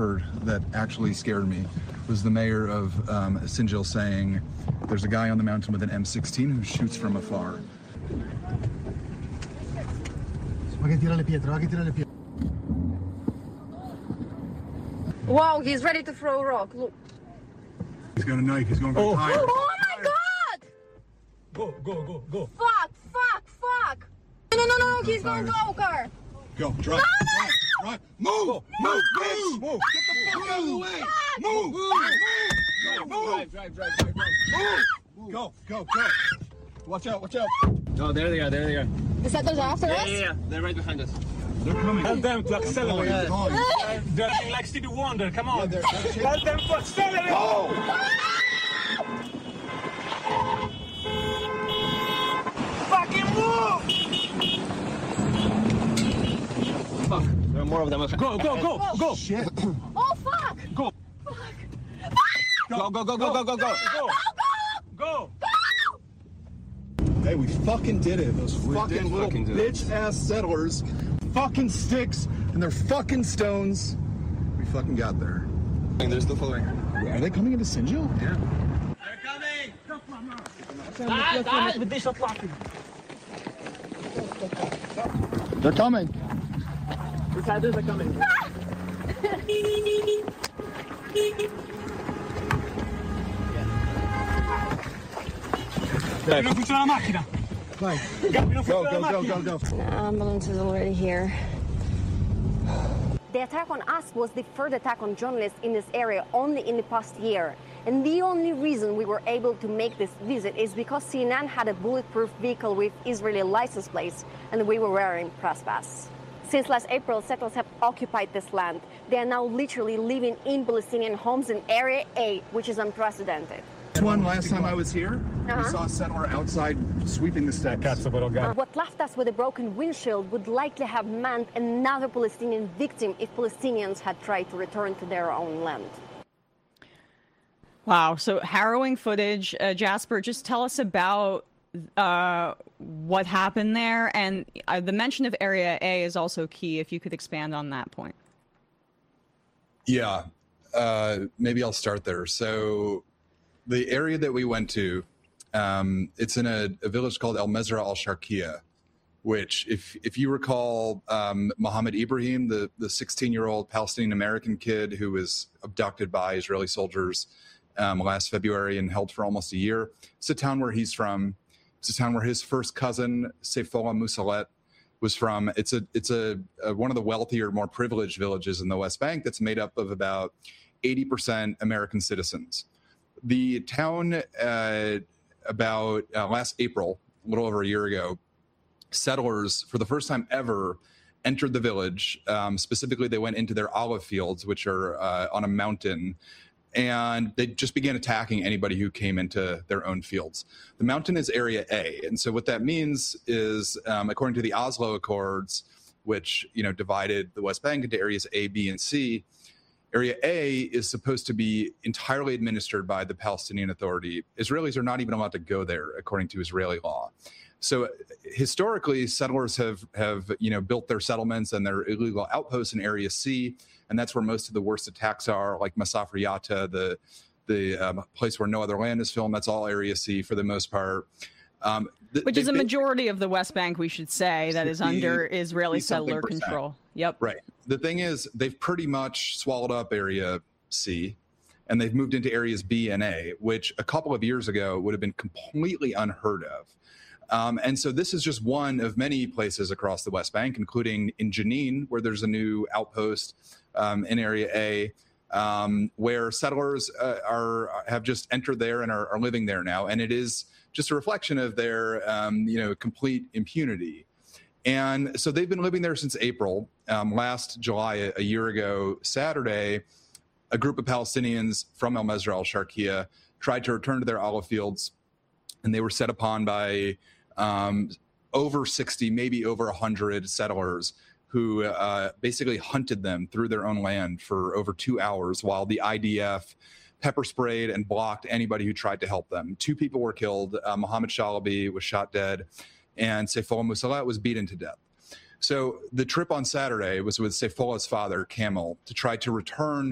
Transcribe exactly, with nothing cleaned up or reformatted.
That actually scared me was the mayor of um, Sinjil saying there's a guy on the mountain with an M sixteen who shoots from afar. Wow, he's ready to throw a rock. Look. He's got a knife. He's going for oh. a tire. Oh my God! Go, go, go, go. Fuck, fuck, fuck. No, no, no, no, he's going to go car. Go, drive, no, drive, no. drive. Move, move, move, bitch. Move. Get the fuck out of the way. Move, move, move. Drive, drive, drive, drive, drive. Move. Go, go, go. Watch out, watch out. Oh, there they are, there they are. The settlers are after yeah, us? Yeah, yeah, they're right behind us. They're coming. Tell them to accelerate. Oh, they're, they're like Stevie Wonder, come on. Yeah, they're, they're Tell them to accelerate. Oh. Fucking move! Fuck, there are more of them. Go, go, go, oh, go. Shit. Oh, fuck. Go. Fuck. Go, go, go, go, go, go, go. Go, go. Go. Hey, we fucking did it. Those We fucking did little fucking do it. bitch-ass settlers, fucking sticks, and their fucking stones. We fucking got there. They're still following. Are they coming into Sinjil? Yeah. They're coming! Dad, Dad! They're coming. The settlers are coming. Non funziona la macchina. Vai. Go, Go, go, go, go, go. The ambulance is already here. The attack on us was the third attack on journalists in this area only in the past year. And the only reason we were able to make this visit is because C N N had a bulletproof vehicle with Israeli license plates and we were wearing press pass. Since last April, settlers have occupied this land. They are now literally living in Palestinian homes in Area A, which is unprecedented. This one, last time I was here, Uh-huh. we saw a settler outside sweeping the steps. Uh, what left us with a broken windshield would likely have meant another Palestinian victim if Palestinians had tried to return to their own land. Wow, so harrowing footage. Uh, Jasper, just tell us about uh, what happened there. And uh, the mention of Area A is also key, if you could expand on that point. Yeah, uh, maybe I'll start there. So the area that we went to, um, it's in a, a village called El Mezra al-Sharqiya, which, if if you recall, um, Mohammed Ibrahim, the the sixteen-year-old Palestinian-American kid who was abducted by Israeli soldiers um, last February and held for almost a year. It's a town where he's from. It's a town where his first cousin, Seyfollah Musalet, was from. It's a it's a, a one of the wealthier, more privileged villages in the West Bank that's made up of about eighty percent American citizens. The town, uh, about uh, last April, a little over a year ago, settlers, for the first time ever, entered the village. Um, specifically, they went into their olive fields, which are uh, on a mountain, and they just began attacking anybody who came into their own fields. The mountain is Area A, and so what that means is, um, according to the Oslo Accords, which you know divided the West Bank into areas A, B, and C, Area A is supposed to be entirely administered by the Palestinian Authority. Israelis are not even allowed to go there, according to Israeli law. So historically, settlers have, have you know, built their settlements and their illegal outposts in Area C, and that's where most of the worst attacks are, like Masafer Yatta, the, the um, place where no other land is filmed. That's all Area C for the most part. Um, th- Which is a been, majority of the West Bank, we should say, that is under Israeli settler control. Yep. Right. The thing is, they've pretty much swallowed up Area C, and they've moved into areas B and A, which a couple of years ago would have been completely unheard of. Um, and so this is just one of many places across the West Bank, including in Jenin, where there's a new outpost um, in Area A, um, where settlers uh, are have just entered there and are, are living there now. And it is just a reflection of their, um, you know, complete impunity. And so they've been living there since April. Um, last July, a, a year ago, Saturday, a group of Palestinians from El Mezra al-Sharqiya tried to return to their olive fields, and they were set upon by um, over sixty, maybe over one hundred settlers who uh, basically hunted them through their own land for over two hours while the I D F pepper sprayed and blocked anybody who tried to help them. Two people were killed. Uh, Mohammed Shalabi was shot dead, and Seyfollah Musalet was beaten to death. So the trip on Saturday was with Seyfollah's father, Kamel, to try to return